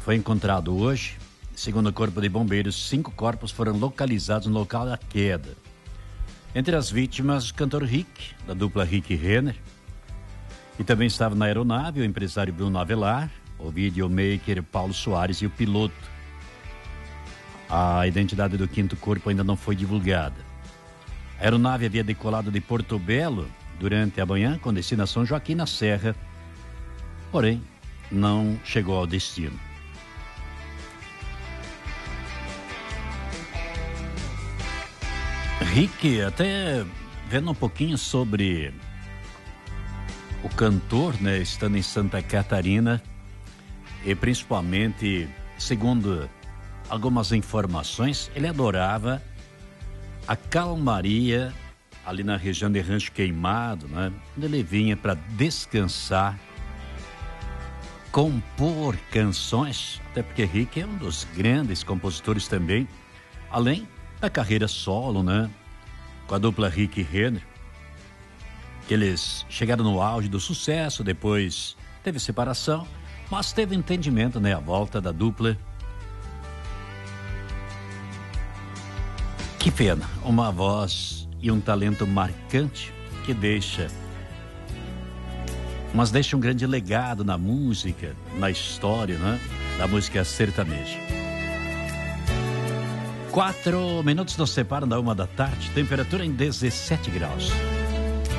foi encontrado hoje. Segundo o Corpo de Bombeiros, 5 corpos foram localizados no local da queda. Entre as vítimas, o cantor Rick, da dupla Rick e Renner. E também estava na aeronave o empresário Bruno Avelar, o videomaker Paulo Soares e o piloto. A identidade do 5º corpo ainda não foi divulgada. A aeronave havia decolado de Porto Belo durante a manhã com destinação Joaquim na Serra, porém não chegou ao destino. Rick, até vendo um pouquinho sobre o cantor, né, estando em Santa Catarina, e principalmente, segundo algumas informações, ele adorava a calmaria ali na região de Rancho Queimado, né? Onde ele vinha para descansar, compor canções, até porque Rick é um dos grandes compositores também, além da carreira solo, né? Com a dupla Rick e Renner, que eles chegaram no auge do sucesso, depois teve separação, mas teve entendimento, né? A volta da dupla. Que pena, uma voz e um talento marcante que deixa um grande legado na música, na história, né? Da música sertaneja. 4 minutos nos separam da 1 da tarde, temperatura em 17 graus.